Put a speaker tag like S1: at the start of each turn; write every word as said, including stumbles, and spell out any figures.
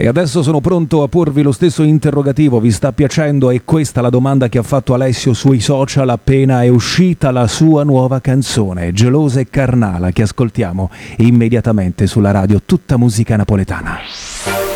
S1: E adesso sono pronto a porvi lo stesso interrogativo: vi sta piacendo? È questa la domanda che ha fatto Alessio sui social appena è uscita la sua nuova canzone, Gelosa e Carnala, che ascoltiamo immediatamente sulla radio Tutta Musica Napoletana.